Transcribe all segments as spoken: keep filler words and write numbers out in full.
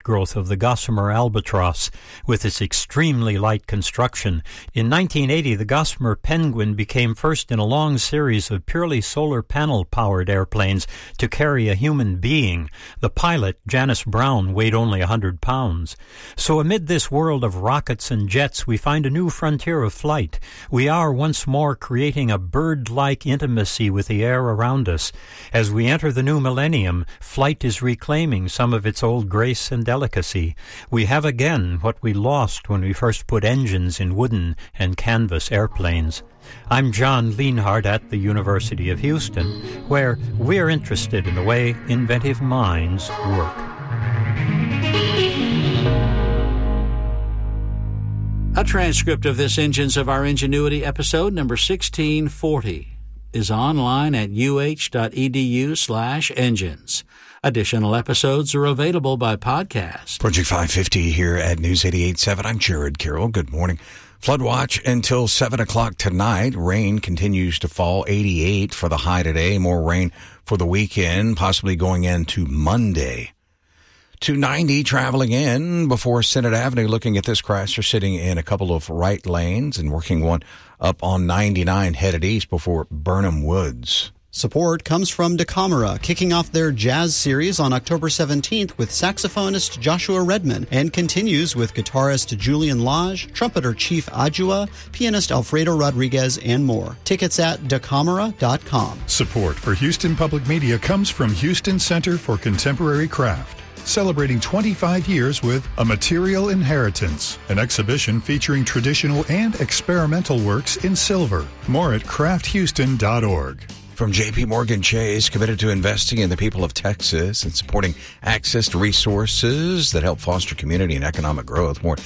outgrowth of the Gossamer Albatross, with its extremely light construction. In nineteen eighty, the Gossamer Penguin became first in a long series of purely solar panel-powered airplanes to carry a human being. The pilot, Janice Brown, weighed only one hundred pounds. So amid this world of rockets and jets, we find a new frontier of flight. We are once more creating a bird-like intimacy with the air around us. As we enter the new millennium, flight is reclaiming some of its old grace and delicacy. We have again what we lost when we first put engines in wooden and canvas airplanes. I'm John Lienhardt at the University of Houston, where we're interested in the way inventive minds work. A transcript of this Engines of Our Ingenuity episode number sixteen forty is online at uh.edu slash engines. Additional episodes are available by podcast. Project five fifty here at News eighty-eight point seven. I'm Jared Carroll. Good morning. Flood watch until seven o'clock tonight. Rain continues to fall. eighty-eight for the high today. More rain for the weekend, possibly going into Monday. two ninety traveling in before Senate Avenue. Looking at this crash, they're sitting in a couple of right lanes and working one up on ninety-nine headed east before Burnham Woods. Support comes from DeCamera, kicking off their jazz series on October seventeenth with saxophonist Joshua Redman, and continues with guitarist Julian Lage, trumpeter Chief Adjua, pianist Alfredo Rodriguez, and more. Tickets at decamera dot com. Support for Houston Public Media comes from Houston Center for Contemporary Craft, celebrating twenty-five years with A Material Inheritance, an exhibition featuring traditional and experimental works in silver. More at craft houston dot org. From J P. Morgan Chase, committed to investing in the people of Texas and supporting access to resources that help foster community and economic growth. More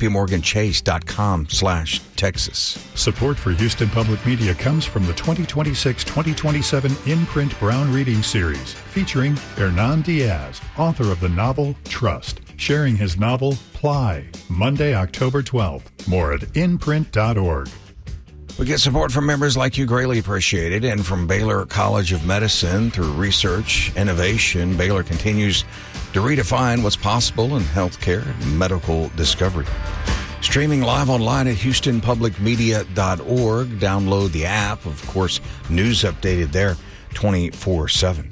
jpmorganchase.com slash Texas. Support for Houston Public Media comes from the twenty twenty-six twenty twenty-seven Imprint Brown Reading Series, featuring Hernan Diaz, author of the novel Trust, sharing his novel Ply, Monday, October twelfth. More at imprint dot org. We get support from members like you, greatly appreciated, and from Baylor College of Medicine. Through research, innovation, Baylor continues to redefine what's possible in healthcare and medical discovery. Streaming live online at houston public media dot org. Download the app. Of course, news updated there twenty-four seven.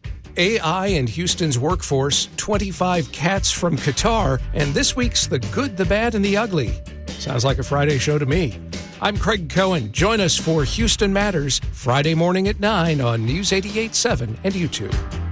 A I and Houston's workforce, twenty-five cats from Qatar, and this week's The Good, the Bad, and the Ugly. Sounds like a Friday show to me. I'm Craig Cohen. Join us for Houston Matters, Friday morning at nine on News eighty-eight point seven and YouTube.